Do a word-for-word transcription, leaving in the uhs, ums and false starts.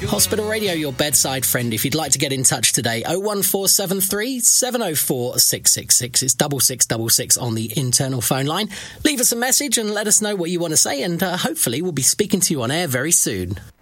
Hospital Radio, your bedside friend. If you'd like to get in touch today, oh one four seven three, seven oh four, six six six. It's double six double six on the internal phone line. Leave us a message and let us know what you want to say, and uh, hopefully we'll be speaking to you on air very soon.